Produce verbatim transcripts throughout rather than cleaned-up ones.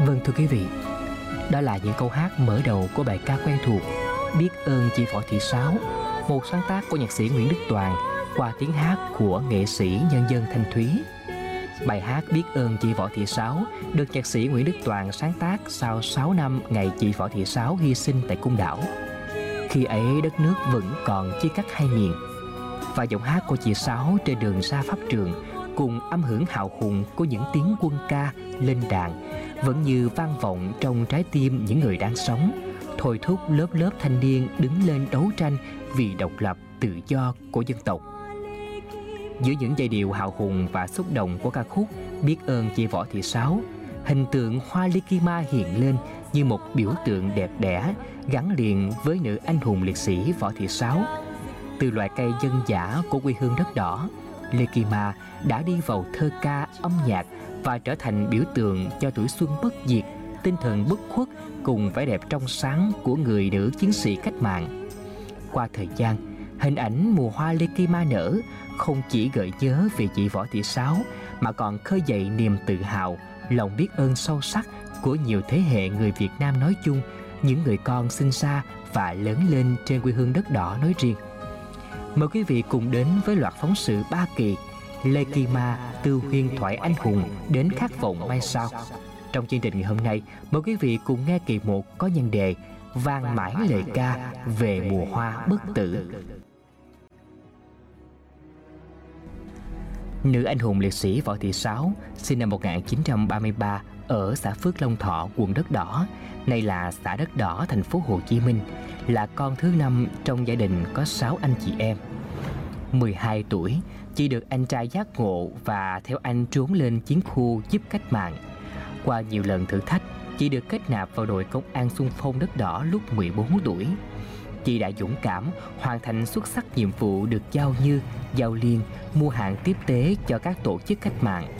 Vâng thưa quý vị, đó là những câu hát mở đầu của bài ca quen thuộc Biết ơn chị Võ Thị Sáu, một sáng tác của nhạc sĩ Nguyễn Đức Toàn qua tiếng hát của nghệ sĩ nhân dân Thanh Thúy. Bài hát Biết ơn chị Võ Thị Sáu được nhạc sĩ Nguyễn Đức Toàn sáng tác sau sáu năm ngày chị Võ Thị Sáu hy sinh tại Côn Đảo. Khi ấy đất nước vẫn còn chia cắt hai miền, và giọng hát của chị Sáu trên đường ra pháp trường cùng âm hưởng hào hùng của những tiếng quân ca lên đàn vẫn như vang vọng trong trái tim những người đang sống, thôi thúc lớp lớp thanh niên đứng lên đấu tranh vì độc lập tự do của dân tộc. Giữa những giai điệu hào hùng và xúc động của ca khúc Biết ơn chị Võ Thị Sáu, hình tượng hoa ly ki ma hiện lên như một biểu tượng đẹp đẽ gắn liền với nữ anh hùng liệt sĩ Võ Thị Sáu. Từ loài cây dân dã của quê hương đất đỏ, Lê Kỳ Ma đã đi vào thơ ca, âm nhạc và trở thành biểu tượng cho tuổi xuân bất diệt, tinh thần bất khuất cùng vẻ đẹp trong sáng của người nữ chiến sĩ cách mạng. Qua thời gian, hình ảnh mùa hoa Lê Kỳ Ma nở không chỉ gợi nhớ về chị Võ Thị Sáu mà còn khơi dậy niềm tự hào, lòng biết ơn sâu sắc của nhiều thế hệ người Việt Nam nói chung, những người con sinh ra và lớn lên trên quê hương đất đỏ nói riêng. Mời quý vị cùng đến với loạt phóng sự ba kỳ Lê Kỳ Ma từ huyền thoại anh hùng đến khát vọng mai sau. Trong chương trình ngày hôm nay, mời quý vị cùng nghe kỳ một có nhan đề Vang mãi lời ca về mùa hoa bất tử. Nữ anh hùng liệt sĩ Võ Thị Sáu sinh năm một nghìn chín trăm ba mươi ba ở xã Phước Long Thọ, quận Đất Đỏ, nay là xã Đất Đỏ, thành phố Hồ Chí Minh, là con thứ năm trong gia đình có sáu anh chị em. mười hai tuổi, chị được anh trai giác ngộ và theo anh trốn lên chiến khu giúp cách mạng. Qua nhiều lần thử thách, chị được kết nạp vào đội công an xung phong Đất Đỏ lúc mười bốn tuổi. Chị đã dũng cảm hoàn thành xuất sắc nhiệm vụ được giao như giao liên, mua hàng tiếp tế cho các tổ chức cách mạng.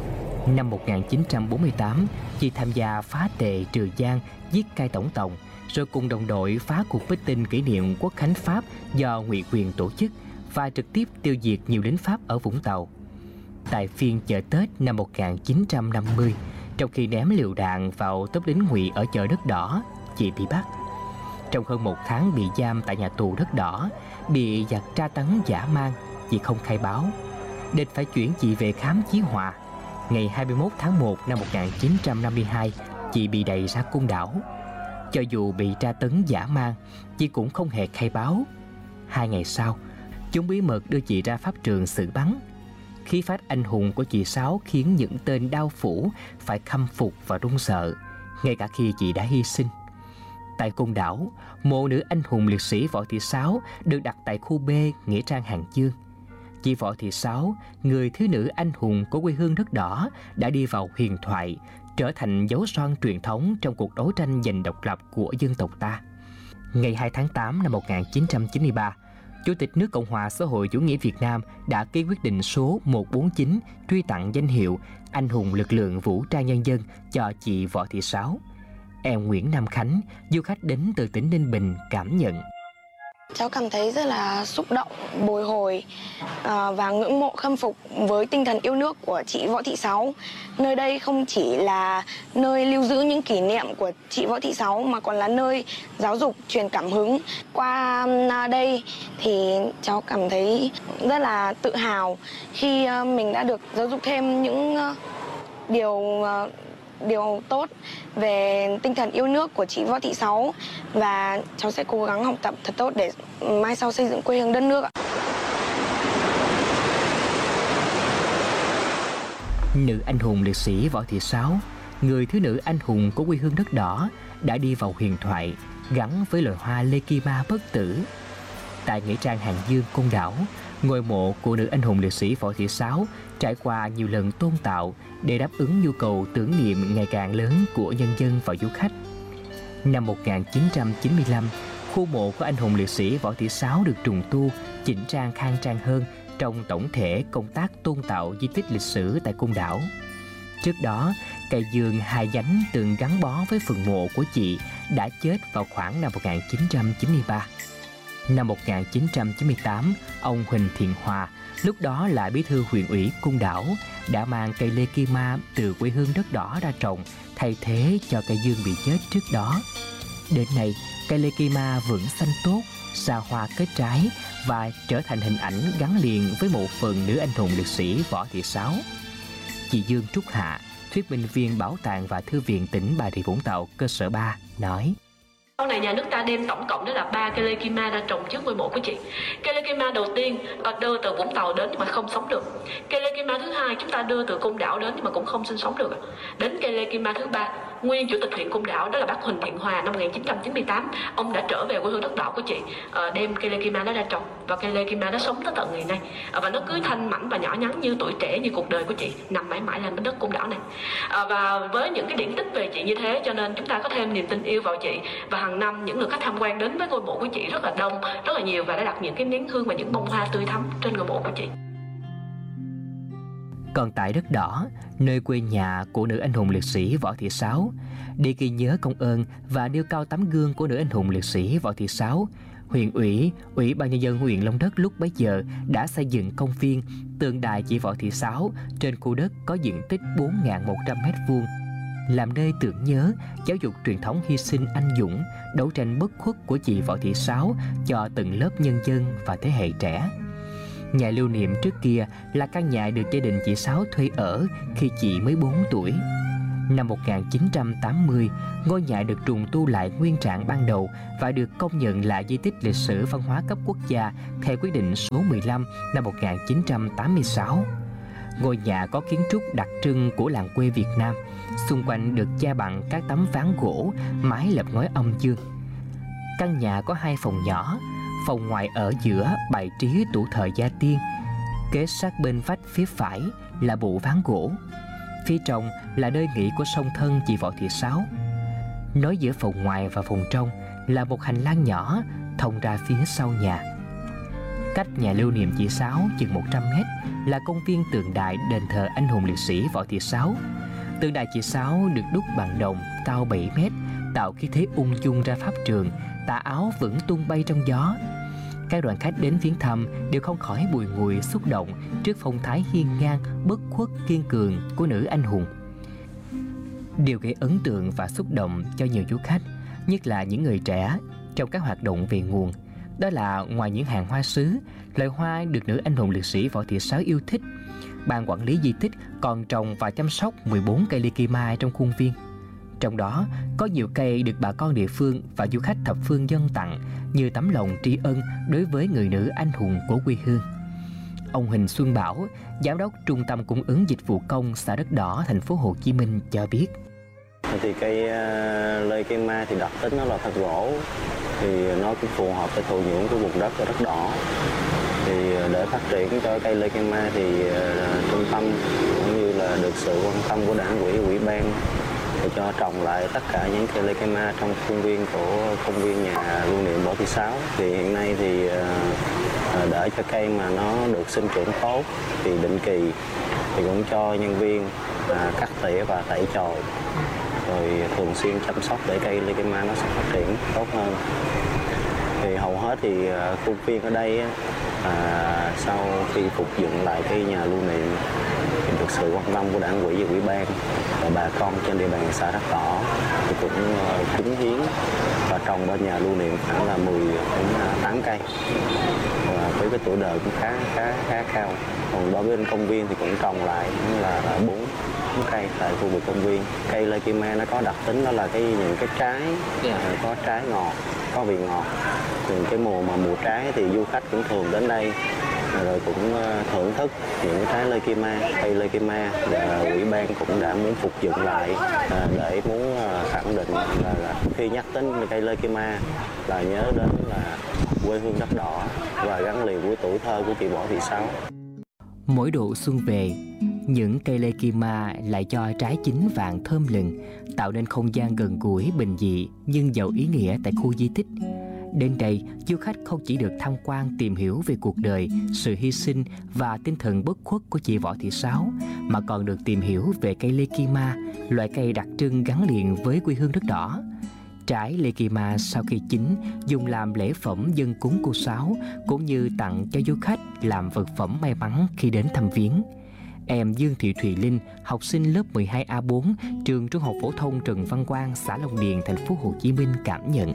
Năm một nghìn chín trăm bốn mươi tám, chị tham gia phá tệ Trừ Giang, giết cai tổng tổng, rồi cùng đồng đội phá cuộc meeting kỷ niệm Quốc khánh Pháp do Ngụy Quyền tổ chức và trực tiếp tiêu diệt nhiều lính Pháp ở Vũng Tàu. Tại phiên chợ Tết năm một nghìn chín trăm năm mươi, trong khi ném lựu đạn vào tốp lính Ngụy ở chợ Đất Đỏ, chị bị bắt. Trong hơn một tháng bị giam tại nhà tù Đất Đỏ, bị giặc tra tấn dã man, chị không khai báo. Địch phải chuyển chị về khám Chí Hòa. Ngày hai mươi mốt tháng một năm một nghìn chín trăm năm mươi hai, chị bị đày ra Côn Đảo. Cho dù bị tra tấn dã man, chị cũng không hề khai báo. Hai ngày sau, chúng bí mật đưa chị ra pháp trường xử bắn. Khí phách anh hùng của chị Sáu khiến những tên đao phủ phải khâm phục và run sợ, ngay cả khi chị đã hy sinh. Tại Côn Đảo, mộ nữ anh hùng liệt sĩ Võ Thị Sáu được đặt tại khu B, nghĩa trang Hàng Dương. Chị Võ Thị Sáu, người thứ nữ anh hùng của quê hương Đất Đỏ, đã đi vào huyền thoại, trở thành dấu son truyền thống trong cuộc đấu tranh giành độc lập của dân tộc ta. Ngày hai tháng tám năm một nghìn chín trăm chín mươi ba, Chủ tịch nước Cộng hòa Xã hội Chủ nghĩa Việt Nam đã ký quyết định số một trăm bốn mươi chín truy tặng danh hiệu Anh hùng lực lượng vũ trang nhân dân cho chị Võ Thị Sáu. Em Nguyễn Nam Khánh, du khách đến từ tỉnh Ninh Bình cảm nhận. Cháu cảm thấy rất là xúc động, bồi hồi và ngưỡng mộ khâm phục với tinh thần yêu nước của chị Võ Thị Sáu. Nơi đây không chỉ là nơi lưu giữ những kỷ niệm của chị Võ Thị Sáu mà còn là nơi giáo dục, truyền cảm hứng. Qua đây thì cháu cảm thấy rất là tự hào khi mình đã được giáo dục thêm những điều điều tốt về tinh thần yêu nước của chị Võ Thị Sáu, và cháu sẽ cố gắng học tập thật tốt để mai sau xây dựng quê hương đất nước ạ. Nữ anh hùng liệt sĩ Võ Thị Sáu, người thứ nữ anh hùng của quê hương Đất Đỏ, đã đi vào huyền thoại gắn với loài hoa Lê Kỳ Ma bất tử. Tại nghĩa trang Hàng Dương, Côn Đảo, ngôi mộ của nữ anh hùng liệt sĩ Võ Thị Sáu trải qua nhiều lần tôn tạo để đáp ứng nhu cầu tưởng niệm ngày càng lớn của nhân dân và du khách. Năm một nghìn chín trăm chín mươi lăm, khu mộ của anh hùng liệt sĩ Võ Thị Sáu được trùng tu, chỉnh trang khang trang hơn trong tổng thể công tác tôn tạo di tích lịch sử tại Côn Đảo. Trước đó, cây dương hai nhánh từng gắn bó với phần mộ của chị đã chết vào khoảng năm một nghìn chín trăm chín mươi ba. Năm một nghìn chín trăm chín mươi tám, ông Huỳnh Thiện Hòa, lúc đó là bí thư huyện ủy Côn Đảo, đã mang cây lê kim ma từ quê hương đất đỏ ra trồng, thay thế cho cây dương bị chết trước đó. Đến nay, cây lê kim ma vững xanh tốt, ra hoa kết trái và trở thành hình ảnh gắn liền với một phần nữ anh hùng liệt sĩ Võ Thị Sáu. Chị Dương Trúc Hạ, thuyết minh viên Bảo tàng và Thư viện tỉnh Bà Rịa Vũng Tàu cơ sở ba, nói: Sau này nhà nước ta đem tổng cộng đó là ba cây lê kim ma ra trồng trước ngôi mộ của chị. Cây lê kim ma đầu tiên đưa từ Vũng Tàu đến nhưng mà không sống được. Cây lê kim ma thứ hai chúng ta đưa từ Côn Đảo đến nhưng mà cũng không sinh sống được. Đến cây lê kim ma thứ ba, nguyên chủ tịch huyện Côn Đảo đó là bác Huỳnh Thiện Hòa, năm một nghìn chín trăm chín mươi tám, ông đã trở về quê hương đất đỏ của chị, đem cây lê kim ma đó ra trồng, và cây lê kim ma đó sống tới tận ngày nay, và nó cứ thanh mảnh và nhỏ nhắn như tuổi trẻ, như cuộc đời của chị, nằm mãi mãi lên mảnh đất Côn Đảo này. Và với những cái điển tích về chị như thế, cho nên chúng ta có thêm niềm tin yêu vào chị, và hàng năm những lượt khách tham quan đến với ngôi mộ của chị rất là đông, rất là nhiều, và đã đặt những cái nén hương và những bông hoa tươi thắm trên ngôi mộ của chị. Còn tại đất đỏ, nơi quê nhà của nữ anh hùng liệt sĩ Võ Thị Sáu, để ghi nhớ công ơn và nêu cao tấm gương của nữ anh hùng liệt sĩ Võ Thị Sáu, huyện ủy, ủy ban nhân dân huyện Long Đất lúc bấy giờ đã xây dựng công viên tượng đài chị Võ Thị Sáu trên khu đất có diện tích bốn nghìn một trăm mét vuông, làm nơi tưởng nhớ, giáo dục truyền thống hy sinh anh dũng, đấu tranh bất khuất của chị Võ Thị Sáu cho từng lớp nhân dân và thế hệ trẻ. Nhà lưu niệm trước kia là căn nhà được gia đình chị Sáu thuê ở khi chị mới bốn tuổi. Năm một nghìn chín trăm tám mươi, ngôi nhà được trùng tu lại nguyên trạng ban đầu và được công nhận là di tích lịch sử văn hóa cấp quốc gia theo quyết định số mười lăm năm một nghìn chín trăm tám mươi sáu. Ngôi nhà có kiến trúc đặc trưng của làng quê Việt Nam, xung quanh được gia bằng các tấm ván gỗ, mái lợp ngói âm dương. Căn nhà có hai phòng nhỏ, phòng ngoài ở giữa bày trí tủ thờ gia tiên, kế sát bên vách phía phải là bộ ván gỗ. Phía trong là nơi nghỉ của song thân chị Võ Thị Sáu. Nối giữa phòng ngoài và phòng trong là một hành lang nhỏ thông ra phía sau nhà. Cách nhà lưu niệm chị Sáu chừng một trăm mét là công viên tượng đài đền thờ anh hùng liệt sĩ Võ Thị Sáu. Tượng đài chị Sáu được đúc bằng đồng, cao bảy mét, tạo khí thế ung dung ra pháp trường, tà áo vẫn tung bay trong gió. Các đoàn khách đến viếng thăm đều không khỏi bùi ngùi xúc động trước phong thái hiên ngang, bất khuất, kiên cường của nữ anh hùng. Điều gây ấn tượng và xúc động cho nhiều du khách, nhất là những người trẻ, trong các hoạt động về nguồn, đó là ngoài những hàng hoa sứ, loài hoa được nữ anh hùng liệt sĩ Võ Thị Sáu yêu thích, ban quản lý di tích còn trồng và chăm sóc mười bốn cây ly kim mai trong khuôn viên. Trong đó có nhiều cây được bà con địa phương và du khách thập phương dâng tặng như tấm lòng tri ân đối với người nữ anh hùng của quê hương. Ông Huỳnh Xuân Bảo, giám đốc Trung tâm Cung ứng Dịch vụ Công xã Đất Đỏ, thành phố Hồ Chí Minh cho biết: Thì cây uh, lê kim ma thì đặc tính nó là thân gỗ, thì nó cũng phù hợp với thổ nhưỡng của vùng đất ở Đất Đỏ. Thì để phát triển cho cây lê kim ma thì uh, trung tâm cũng như là được sự quan tâm của đảng ủy, ủy ban để cho trồng lại tất cả những cây lê kim ma trong khuôn viên của công viên nhà lưu niệm Võ Thị Sáu. Thì hiện nay thì uh, để cho cây mà nó được sinh trưởng tốt thì định kỳ thì cũng cho nhân viên uh, cắt tỉa và tẩy chồi, rồi thường xuyên chăm sóc để cây lê kim ma nó sẽ phát triển tốt hơn. Thì hầu hết thì uh, khuôn viên ở đây uh, sau khi phục dựng lại cái nhà lưu niệm thì được sự quan tâm của đảng ủy và ủy ban và bà con trên địa bàn xã Đất Đỏ thì cũng uh, cúng hiến và trồng bên nhà lưu niệm khoảng là mười đến tám cây, và với cái tuổi đời cũng khá khá khá cao. Còn đối với bên công viên thì cũng trồng lại là là bốn cây tại khu vực công viên. Cây lê kim ma nó có đặc tính đó là cái những cái trái yeah. có trái ngọt, có vị ngọt. Thì cái mùa mà mùa trái thì du khách cũng thường đến đây rồi cũng thưởng thức những trái lê kim ma, cây lê kim ma, và ủy ban cũng đã muốn phục dựng lại để muốn khẳng định là, là khi nhắc đến cây lê kim ma là nhớ đến là quê hương Đất Đỏ và gắn liền với tuổi thơ của chị Võ Thị Sáu. Mỗi độ xuân về, những cây lê kim ma lại cho trái chín vàng thơm lừng, tạo nên không gian gần gũi, bình dị nhưng giàu ý nghĩa tại khu di tích. Đến đây, du khách không chỉ được tham quan tìm hiểu về cuộc đời, sự hy sinh và tinh thần bất khuất của chị Võ Thị Sáu, mà còn được tìm hiểu về cây lê kim ma, loại cây đặc trưng gắn liền với quê hương Đất Đỏ. Trái lê kỳ ma sau khi chín dùng làm lễ phẩm dâng cúng cô Sáu, cũng như tặng cho du khách làm vật phẩm may mắn khi đến thăm viếng. Em Dương Thị Thùy Linh, học sinh lớp mười hai A bốn, trường Trung học phổ thông Trần Văn Quang, xã Long Điền, thành phố Hồ Chí Minh cảm nhận.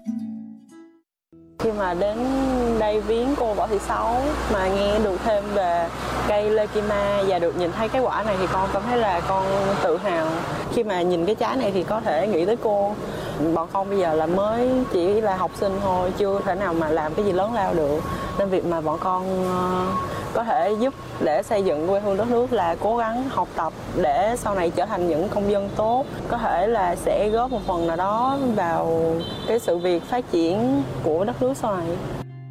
Khi mà đến đây viếng cô Võ Thị Sáu mà nghe được thêm về cây lê kim ma và được nhìn thấy cái quả này thì con cảm thấy là con tự hào. Khi mà nhìn cái trái này thì có thể nghĩ tới cô. Bọn con bây giờ là mới chỉ là học sinh thôi, chưa thể nào mà làm cái gì lớn lao được. Nên việc mà bọn con có thể giúp để xây dựng quê hương đất nước là cố gắng học tập để sau này trở thành những công dân tốt, có thể là sẽ góp một phần nào đó vào cái sự việc phát triển của đất nước sau này.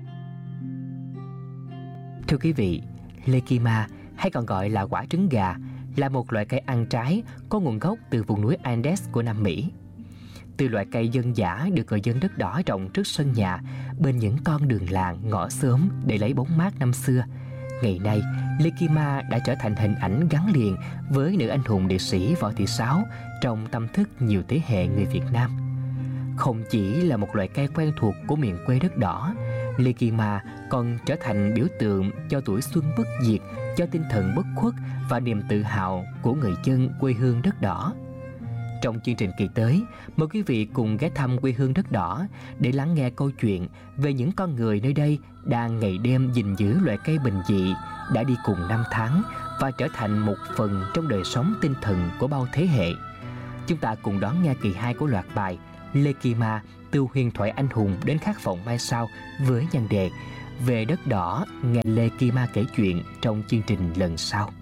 Thưa quý vị, lê kỳ ma hay còn gọi là quả trứng gà là một loại cây ăn trái có nguồn gốc từ vùng núi Andes của Nam Mỹ. Từ loại cây dân dã được người dân đất đỏ trồng trước sân nhà, bên những con đường làng, ngõ xóm để lấy bóng mát năm xưa, ngày nay lê kỳ ma đã trở thành hình ảnh gắn liền với nữ anh hùng liệt sĩ Võ Thị Sáu trong tâm thức nhiều thế hệ người Việt Nam. Không chỉ là một loại cây quen thuộc của miền quê đất đỏ, lê kỳ ma còn trở thành biểu tượng cho tuổi xuân bất diệt, cho tinh thần bất khuất và niềm tự hào của người dân quê hương đất đỏ. Trong chương trình kỳ tới, mời quý vị cùng ghé thăm quê hương đất đỏ để lắng nghe câu chuyện về những con người nơi đây đang ngày đêm gìn giữ loại cây bình dị đã đi cùng năm tháng và trở thành một phần trong đời sống tinh thần của bao thế hệ. Chúng ta cùng đón nghe kỳ hai của loạt bài Lê Kỳ Ma từ huyền thoại anh hùng đến khát vọng mai sau với nhan đề Về đất đỏ, nghe Lê Kỳ Ma kể chuyện trong chương trình lần sau.